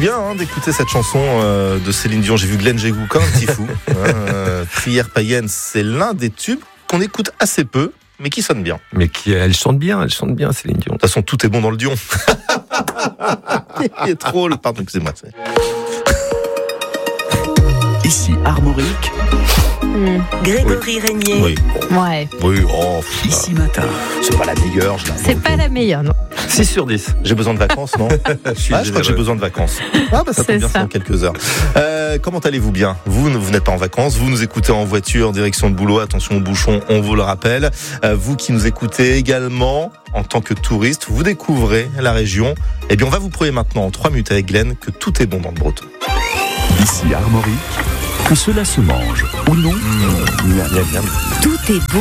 bien d'écouter cette chanson de Céline Dion. J'ai vu Glenn Jégou comme un petit fou. Prière païenne, c'est l'un des tubes qu'on écoute assez peu, mais qui sonne bien. Mais elle chante bien Céline Dion. De toute façon, tout est bon dans le Dion. Il est drôle. Pardon, excusez-moi. Ici Armorique. Grégory Régnier. Oui. Ouais. Oui, Ici Matin. c'est pas la meilleure. C'est pas la meilleure, non. 6 sur 10. J'ai besoin de vacances, non? Je crois que j'ai besoin de vacances. Ça C'est tombe bien, ça. c'est dans quelques heures. Comment allez-vous bien? Vous n'êtes pas en vacances, vous nous écoutez en voiture en direction de boulot, attention aux bouchons, on vous le rappelle. Vous qui nous écoutez également en tant que touriste, vous découvrez la région. Eh bien, on va vous prouver maintenant en 3 minutes avec Glenn que tout est bon dans le Breton. Ici Armorique. Que cela se mange ou non. Tout est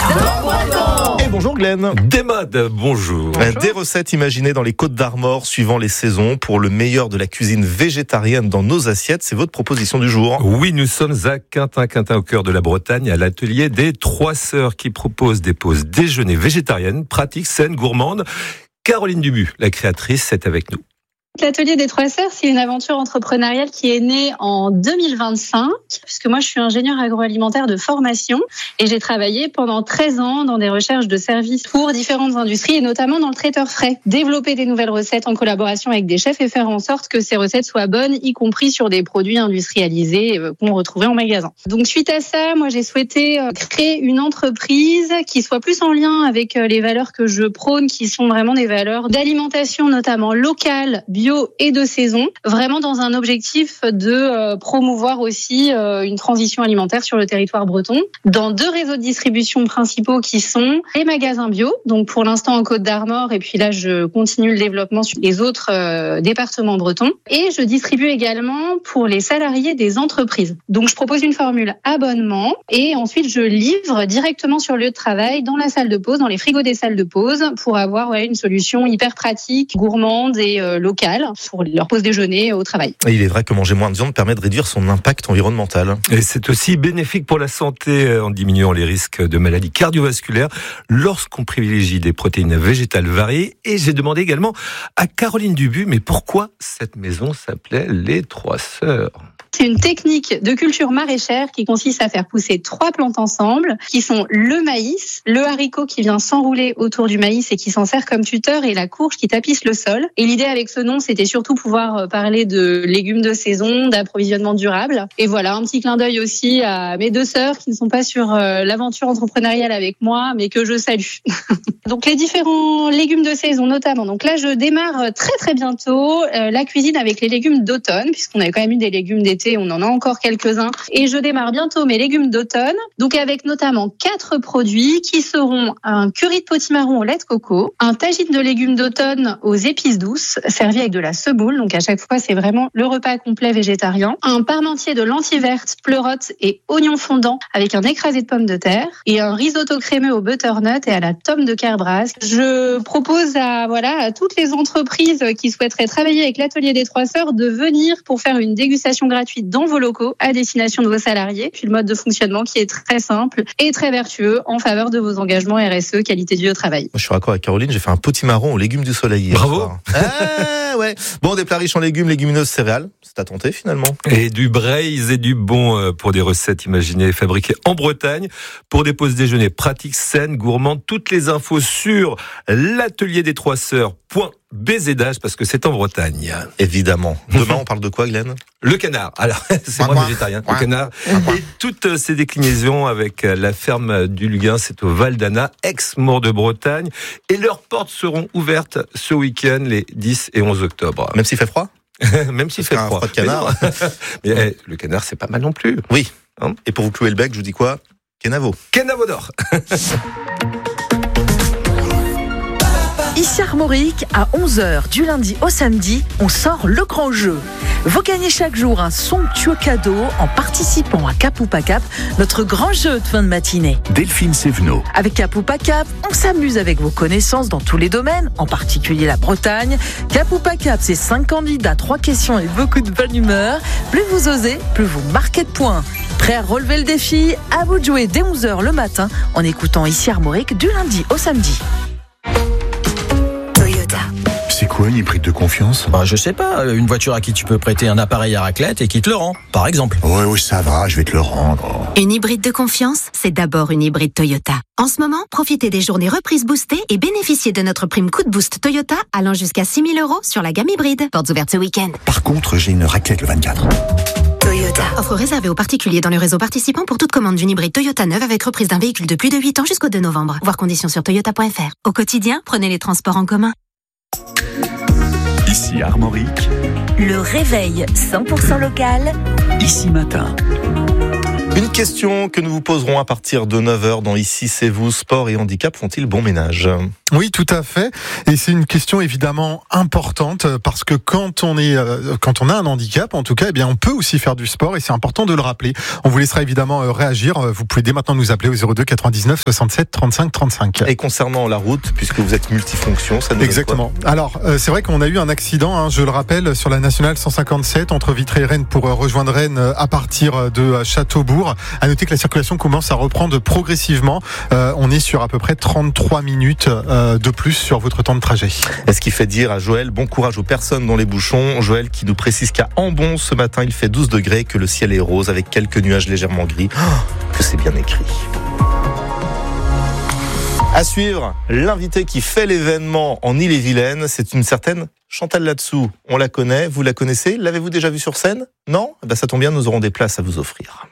bon. Et bonjour Glenn. Des modes, bonjour. Des recettes imaginées dans les Côtes d'Armor suivant les saisons pour le meilleur de la cuisine végétarienne dans nos assiettes. C'est votre proposition du jour. Oui, nous sommes à Quintin au cœur de la Bretagne, à l'atelier des Trois Sœurs qui propose des pauses déjeuner végétariennes, pratiques, saines, gourmandes. Caroline Dubu, la créatrice, est avec nous. L'atelier des Trois Sœurs, c'est une aventure entrepreneuriale qui est née en 2025, puisque moi je suis ingénieure agroalimentaire de formation et j'ai travaillé pendant 13 ans dans des recherches de services pour différentes industries et notamment dans le traiteur frais. Développer des nouvelles recettes en collaboration avec des chefs et faire en sorte que ces recettes soient bonnes, y compris sur des produits industrialisés qu'on retrouvait en magasin. Donc suite à ça, moi j'ai souhaité créer une entreprise qui soit plus en lien avec les valeurs que je prône, qui sont vraiment des valeurs d'alimentation notamment locale, bio et de saison, vraiment dans un objectif de promouvoir aussi une transition alimentaire sur le territoire breton, dans 2 réseaux de distribution principaux qui sont les magasins bio, donc pour l'instant en Côte d'Armor, et puis là je continue le développement sur les autres départements bretons, et je distribue également pour les salariés des entreprises. Donc je propose une formule abonnement, et ensuite je livre directement sur le lieu de travail, dans la salle de pause, dans les frigos des salles de pause, pour avoir une solution hyper pratique, gourmande et locale pour leur pause déjeuner au travail. Et il est vrai que manger moins de viande permet de réduire son impact environnemental. Et c'est aussi bénéfique pour la santé en diminuant les risques de maladies cardiovasculaires lorsqu'on privilégie des protéines végétales variées. Et j'ai demandé également à Caroline Dubu, mais pourquoi cette maison s'appelait Les Trois Sœurs ? C'est une technique de culture maraîchère qui consiste à faire pousser 3 plantes ensemble, qui sont le maïs, le haricot qui vient s'enrouler autour du maïs et qui s'en sert comme tuteur, et la courge qui tapisse le sol. Et l'idée avec ce nom, c'était surtout pouvoir parler de légumes de saison, d'approvisionnement durable. Et voilà, un petit clin d'œil aussi à mes 2 sœurs qui ne sont pas sur l'aventure entrepreneuriale avec moi, mais que je salue. Donc les différents légumes de saison notamment. Donc là, je démarre très très bientôt la cuisine avec les légumes d'automne, puisqu'on avait quand même eu des légumes d'été, on en a encore quelques-uns. Et je démarre bientôt mes légumes d'automne, donc avec notamment 4 produits qui seront un curry de potimarron au lait de coco, un tagine de légumes d'automne aux épices douces, servi avec de la semoule, donc à chaque fois c'est vraiment le repas complet végétarien, un parmentier de lentilles vertes, pleurotes et oignons fondants avec un écrasé de pommes de terre, et un risotto crémeux au butternut et à la tome de Kerbrasque. Je propose à toutes les entreprises qui souhaiteraient travailler avec l'atelier des Trois Sœurs de venir pour faire une dégustation gratuite dans vos locaux à destination de vos salariés. Puis le mode de fonctionnement qui est très simple et très vertueux en faveur de vos engagements RSE, qualité de vie au travail. Moi, je suis raccord avec Caroline, j'ai fait un potimarron aux légumes du soleil hier Bravo. soir. Ouais. Bon, des plats riches en légumes, légumineuses, céréales, c'est à tenter finalement. Et du braise et du bon pour des recettes imaginées et fabriquées en Bretagne, pour des pauses déjeuner pratiques, saines, gourmandes. Toutes les infos sur l'atelier des Trois Sœurs.bzh, parce que c'est en Bretagne. Évidemment. Demain, on parle de quoi, Glenn? Le canard. Alors, c'est moi végétarien. Le canard. Et toutes ces déclinaisons avec la ferme du Luguin, c'est au Val d'Anna, ex-Maure de Bretagne. Et leurs portes seront ouvertes ce week-end, les 10 et 11 octobre. Même s'il fait froid? Même s'il fait un froid. froid de canard. Mais le canard, c'est pas mal non plus. Oui. Et pour vous clouer le bec, je vous dis quoi? Kenavo. Kenavo d'or. Ici Armorique, à 11h du lundi au samedi, on sort le grand jeu. Vous gagnez chaque jour un somptueux cadeau en participant à Cap ou pas Cap, notre grand jeu de fin de matinée. Delphine Sévenot. Avec Cap ou pas Cap, on s'amuse avec vos connaissances dans tous les domaines, en particulier la Bretagne. Cap ou pas Cap, c'est 5 candidats, 3 questions et beaucoup de bonne humeur. Plus vous osez, plus vous marquez de points. Prêt à relever le défi? À vous de jouer dès 11h le matin en écoutant Ici Armorique du lundi au samedi. C'est quoi une hybride de quoi? confiance? Je sais pas, une voiture à qui tu peux prêter un appareil à raclette et qui te le rend, par exemple. Oui, ça va, je vais te le rendre. Une hybride de confiance, c'est d'abord une hybride Toyota. En ce moment, profitez des journées reprises boostées et bénéficiez de notre prime coup de boost Toyota allant jusqu'à 6 000 € sur la gamme hybride. Portes ouvertes ce week-end. Par contre, j'ai une raclette le 24. Toyota. Offre réservée aux particuliers dans le réseau participant pour toute commande d'une hybride Toyota neuve avec reprise d'un véhicule de plus de 8 ans jusqu'au 2 novembre. Voir conditions sur toyota.fr. Au quotidien, prenez les transports en commun. Ici Armorique, Le réveil 100% local. ici matin. Une question que nous vous poserons à partir de 9h dans Ici c'est vous. Sport et handicap font-ils bon ménage? Oui, tout à fait. Et c'est une question évidemment importante parce que quand on a un handicap, en tout cas, eh bien, on peut aussi faire du sport et c'est important de le rappeler. On vous laissera évidemment réagir. Vous pouvez dès maintenant nous appeler au 02 99 67 35 35. Et concernant la route, puisque vous êtes multifonction, ça nous Exactement. Alors, c'est vrai qu'on a eu un accident, je le rappelle, sur la nationale 157 entre Vitré et Rennes pour rejoindre Rennes à partir de Châteaubourg. À noter que la circulation commence à reprendre progressivement. On est sur à peu près 33 minutes de plus sur votre temps de trajet. Et ce qui fait dire à Joël, bon courage aux personnes dans les bouchons. Joël qui nous précise qu'à Ambon, ce matin, il fait 12 degrés, que le ciel est rose avec quelques nuages légèrement gris. Que c'est bien écrit. À suivre, l'invité qui fait l'événement en Ille-et-Vilaine, c'est une certaine Chantal Latsou. On la connaît, vous la connaissez, l'avez-vous déjà vue sur scène? Non? Ça tombe bien, nous aurons des places à vous offrir.